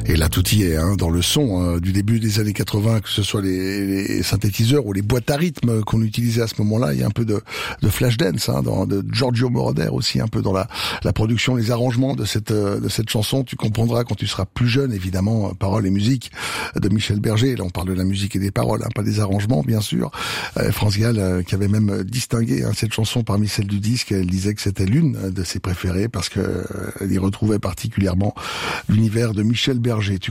Et là, tout y est, hein, dans le son du début des années 80, que ce soit les synthétiseurs ou les boîtes à rythme qu'on utilisait à ce moment-là. Il y a un peu de Flashdance, hein, de Giorgio Moroder aussi, un peu dans la production, les arrangements de cette chanson. Tu comprendras quand tu seras plus jeune, évidemment, paroles et musique de Michel Berger. Là, on parle de la musique et des paroles, hein, pas des arrangements, bien sûr. France Gall, qui avait même distingué cette chanson parmi celles du disque, elle disait que c'était l'une de ses préférées parce que elle y retrouvait particulièrement l'univers de Michel Berger.